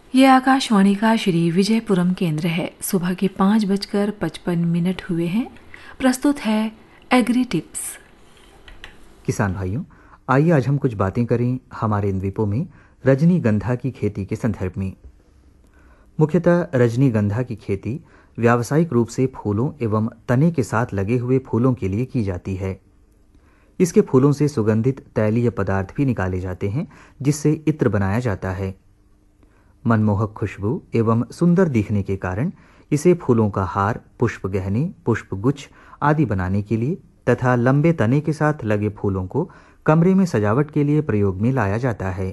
ये आकाशवाणी का श्री विजयपुरम केंद्र है। सुबह के 5:55 हुए हैं। प्रस्तुत है एग्री टिप्स। किसान भाइयों, आइए आज हम कुछ बातें करें हमारे इन द्वीपों में रजनीगंधा की खेती के संदर्भ में। मुख्यतः रजनीगंधा की खेती व्यावसायिक रूप से फूलों एवं तने के साथ लगे हुए फूलों के लिए की जाती है। इसके फूलों से सुगंधित तैलीय पदार्थ भी निकाले जाते हैं, जिससे इत्र बनाया जाता है। मनमोहक खुशबू एवं सुंदर दिखने के कारण इसे फूलों का हार, पुष्प गहने, पुष्प गुच्छ आदि बनाने के लिए तथा लंबे तने के साथ लगे फूलों को कमरे में सजावट के लिए प्रयोग में लाया जाता है।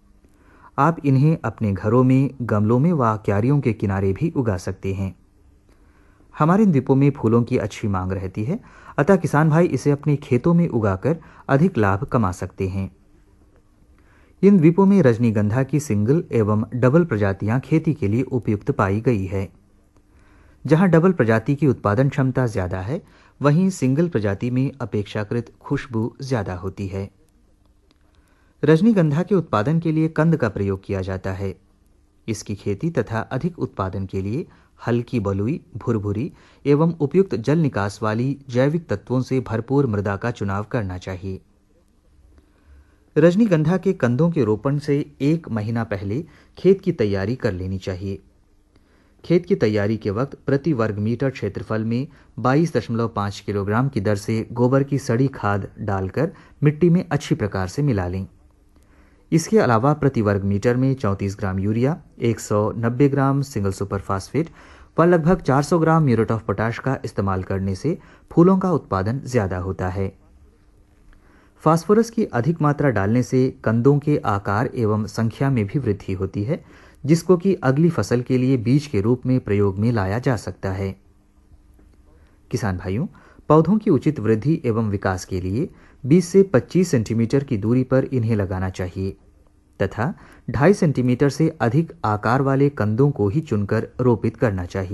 आप इन्हें अपने घरों में, गमलों में व क्यारियों के किनारे भी उगा सकते हैं। हमारे द्वीपों में फूलों की अच्छी मांग रहती है, अतः किसान भाई इसे अपने खेतों में उगाकर अधिक लाभ कमा सकते हैं। इन द्वीपों में रजनीगंधा की सिंगल एवं डबल प्रजातियां खेती के लिए उपयुक्त पाई गई है। जहां डबल प्रजाति की उत्पादन क्षमता ज्यादा है, वहीं सिंगल प्रजाति में अपेक्षाकृत खुशबू ज्यादा होती है। रजनीगंधा के उत्पादन के लिए कंद का प्रयोग किया जाता है। इसकी खेती तथा अधिक उत्पादन के लिए हल्की बलुई, भुरभुरी एवं उपयुक्त जल निकास वाली जैविक तत्वों से भरपूर मृदा का चुनाव करना चाहिए। रजनीगंधा के कंदों के रोपण से 1 महीना पहले खेत की तैयारी कर लेनी चाहिए। खेत की तैयारी के वक्त प्रति वर्ग मीटर क्षेत्रफल में 22.5 किलोग्राम की दर से गोबर की सड़ी खाद डालकर मिट्टी में अच्छी प्रकार से मिला लें। इसके अलावा प्रति वर्ग मीटर में 34 ग्राम यूरिया, 190 ग्राम सिंगल सुपर फास्फेट व लगभग 400 ग्राम म्यूरेट ऑफ पोटाश का इस्तेमाल करने से फूलों का उत्पादन ज्यादा होता है। फास्फोरस की अधिक मात्रा डालने से कंदों के आकार एवं संख्या में भी वृद्धि होती है, जिसको कि अगली फसल के लिए बीज के रूप में प्रयोग में लाया जा सकता है। किसान भाइयों, पौधों की उचित वृद्धि एवं विकास के लिए 20 से 25 सेंटीमीटर की दूरी पर इन्हें लगाना चाहिए तथा 2.5 सेंटीमीटर से अधिक आकार वाले कंदों को ही चुनकर रोपित करना चाहिए।